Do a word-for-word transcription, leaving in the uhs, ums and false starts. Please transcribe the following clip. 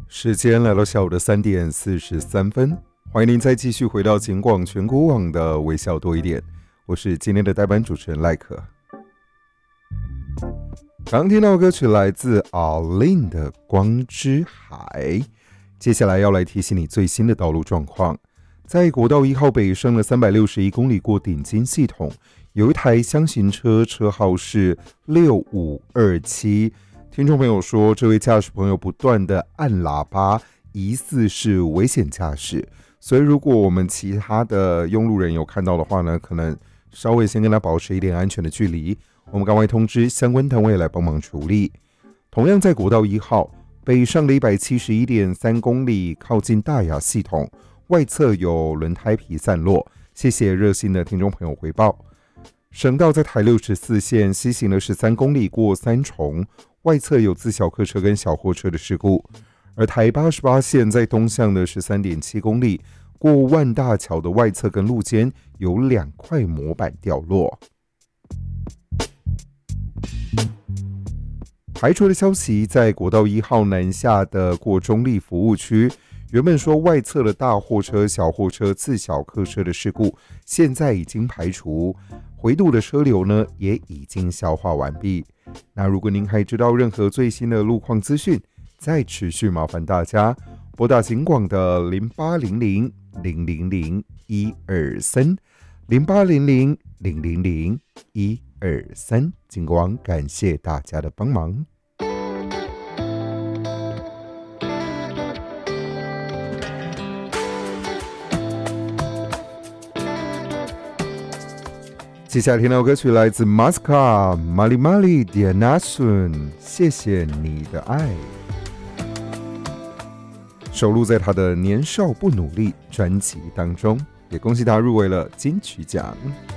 时间来到下午的三点四十三分，欢迎您再继续回到警广全国网的微笑多一点，我是今天的代班主持人赖可。刚听到的歌曲来自 Arlene 的《光之海》，接下来要来提醒你最新的道路状况。在国道一号北上的三百六十一公里过顶金系统，有一台厢型车，车号是六五二七。听众朋友说，这位驾驶朋友不断的按喇叭，疑似是危险驾驶。所以如果我们其他的用路人有看到的话呢，可能稍微先跟他保持一点安全的距离，我们赶快通知相关单位来帮忙处理。同样在国道一号北上的 一百七十一点三公里，靠近大雅系统，外侧有轮胎皮散落，谢谢热心的听众朋友回报。省道在台六十四线西行了十三公里过三重，外侧有自小客车跟小货车的事故。而台八十八线在东向的 十三点七公里，过万大桥的外侧跟路肩有两块模板掉落。排除的消息，在国道一号南下的过中立服务区，原本说外侧的大货车、小货车、自小客车的事故，现在已经排除，回渡的车流呢也已经消化完毕。那如果您还知道任何最新的路况资讯，再持续麻烦大家拨打警广的零八零零零零零一二三零八零零零零零一二三，警广感谢大家的帮忙。接下来听到歌曲来自 Masca Mali Mali Dianasun， 谢谢你的爱，收录在他的年少不努力专辑当中，也恭喜他入围了金曲奖。